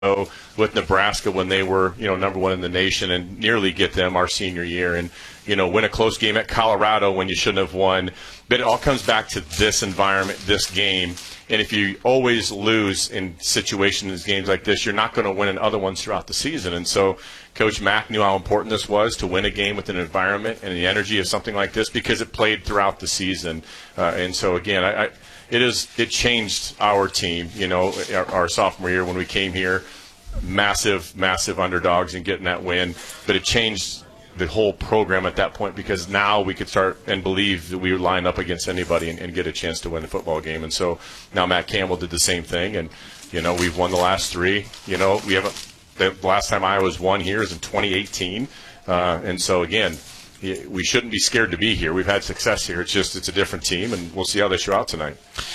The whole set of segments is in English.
with Nebraska when they were, number one in the nation and nearly get them our senior year, and, win a close game at Colorado when you shouldn't have won. But it all comes back to this environment, this game. And if you always lose in situations, games like this, you're not going to win in other ones throughout the season. And so Coach Mack knew how important this was to win a game with an environment and the energy of something like this because it played throughout the season. And so, again, it changed our team, our sophomore year when we came here. Massive underdogs and getting that win. But it changed the whole program at that point because now we could start and believe that we would line up against anybody and get a chance to win a football game. And so now Matt Campbell did the same thing. And, we've won the last three. We haven't – the last time Iowa's won here is in 2018. And so, again, we shouldn't be scared to be here. We've had success here. It's a different team, and we'll see how they show out tonight.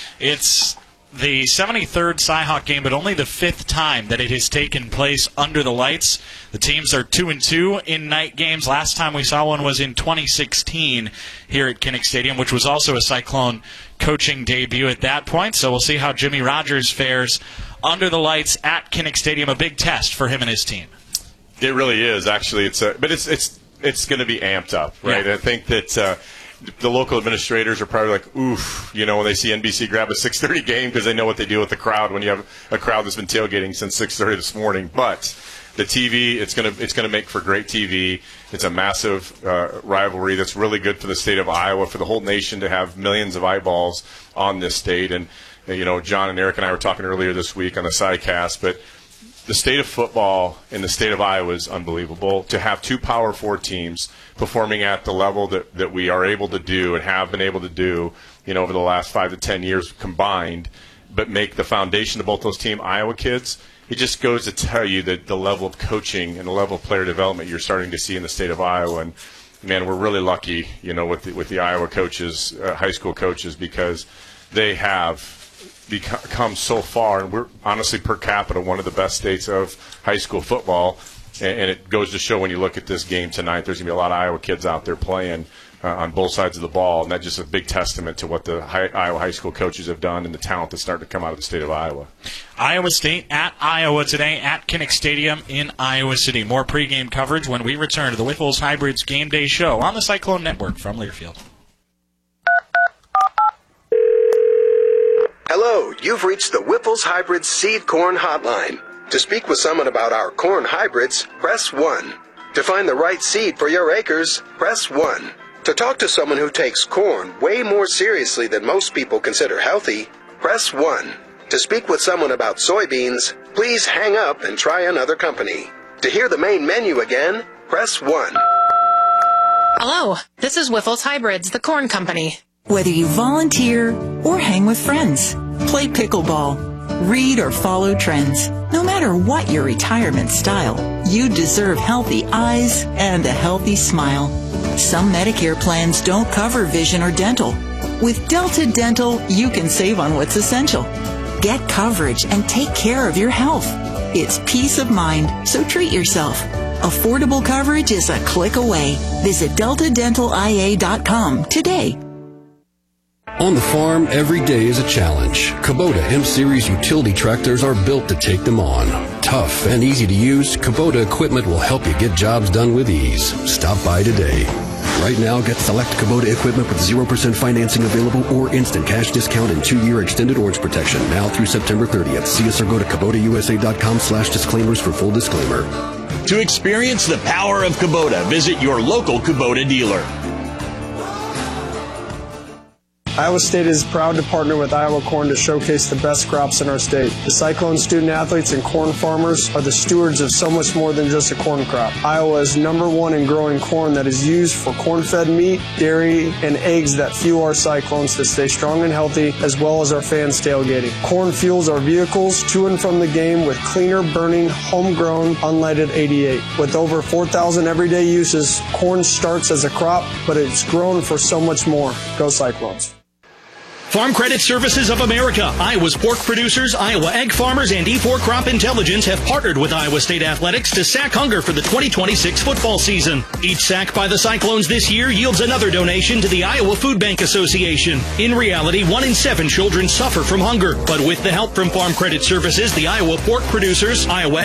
It's the 73rd Cyhawk game, but only the 5th time that it has taken place under the lights. The teams are 2-2 in night games. Last time we saw one was in 2016 here at Kinnick Stadium, which was also a Cyclone coaching debut at that point. So we'll see how Jimmy Rogers fares under the lights at Kinnick Stadium. A big test for him and his team. It really is, actually. But it's going to be amped up, right? Yeah. I think that the local administrators are probably like, oof, when they see NBC grab a 6:30 game because they know what they do with the crowd when you have a crowd that's been tailgating since 6:30 this morning. But the TV, it's gonna make for great TV. It's a massive rivalry that's really good for the state of Iowa, for the whole nation to have millions of eyeballs on this state. And John and Eric and I were talking earlier this week on the sidecast, but the state of football in the state of Iowa is unbelievable. To have two Power 4 teams performing at the level that we are able to do and have been able to do, over the last 5 to 10 years combined, but make the foundation of both those team Iowa kids, it just goes to tell you that the level of coaching and the level of player development you're starting to see in the state of Iowa. And, man, we're really lucky, with the Iowa coaches, high school coaches, because they have come so far, and we're honestly per capita one of the best states of high school football, and it goes to show when you look at this game tonight, there's going to be a lot of Iowa kids out there playing on both sides of the ball, and that's just a big testament to what the Iowa high school coaches have done and the talent that's starting to come out of the state of Iowa. Iowa State at Iowa today at Kinnick Stadium in Iowa City. More pregame coverage when we return to the Whiffles Hybrids Game Day Show on the Cyclone Network from Learfield. Hello, you've reached the Whiffles Hybrids Seed Corn Hotline. To speak with someone about our corn hybrids, press 1. To find the right seed for your acres, press 1. To talk to someone who takes corn way more seriously than most people consider healthy, press 1. To speak with someone about soybeans, please hang up and try another company. To hear the main menu again, press 1. Hello, this is Whiffles Hybrids, the corn company. Whether you volunteer or hang with friends, play pickleball, read or follow trends, no matter what your retirement style, you deserve healthy eyes and a healthy smile. Some Medicare plans don't cover vision or dental. With Delta Dental, you can save on what's essential. Get coverage and take care of your health. It's peace of mind, so treat yourself. Affordable coverage is a click away. Visit deltadentalia.com today. On the farm, every day is a challenge. Kubota M-Series utility tractors are built to take them on. Tough and easy to use, Kubota equipment will help you get jobs done with ease. Stop by today. Right now, get select Kubota equipment with 0% financing available or instant cash discount and 2-year extended orange protection now through September 30th. See us or go to KubotaUSA.com/disclaimers for full disclaimer. To experience the power of Kubota, visit your local Kubota dealer. Iowa State is proud to partner with Iowa Corn to showcase the best crops in our state. The Cyclone student athletes and corn farmers are the stewards of so much more than just a corn crop. Iowa is #1 in growing corn that is used for corn-fed meat, dairy, and eggs that fuel our Cyclones to stay strong and healthy, as well as our fans tailgating. Corn fuels our vehicles to and from the game with cleaner burning, homegrown, unleaded 88. With over 4,000 everyday uses, corn starts as a crop, but it's grown for so much more. Go Cyclones. Farm Credit Services of America, Iowa's pork producers, Iowa egg farmers, and E4 Crop Intelligence have partnered with Iowa State Athletics to sack hunger for the 2026 football season. Each sack by the Cyclones this year yields another donation to the Iowa Food Bank Association. In reality, 1 in 7 children suffer from hunger. But with the help from Farm Credit Services, the Iowa pork producers, Iowa